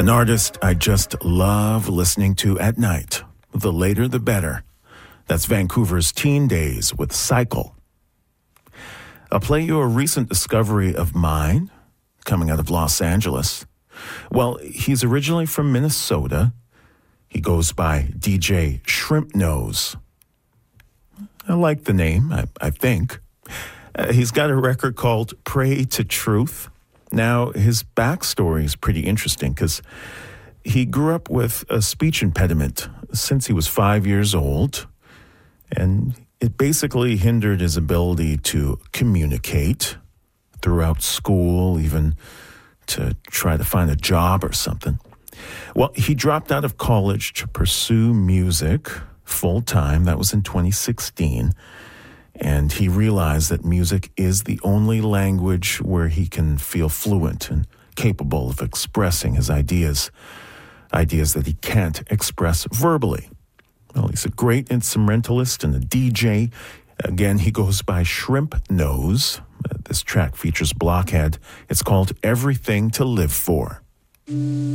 An artist I just love listening to at night. The later, the better. That's Vancouver's Teen Days with Cycle. I'll play you a recent discovery of mine, coming out of Los Angeles. Well, he's originally from Minnesota. He goes by DJ Shrimp Nose. I like the name, I think. He's got a record called Pray to Truth. Now, his backstory is pretty interesting because he grew up with a speech impediment since he was 5 years old, and it basically hindered his ability to communicate throughout school, even to try to find a job or something. Well, he dropped out of college to pursue music full-time. That was in 2016. And he realized that music is the only language where he can feel fluent and capable of expressing his ideas that he can't express verbally. Well, he's a great instrumentalist and a DJ. Again, he goes by Shrimp Nose. This track features Blockhead. It's called Everything to Live For.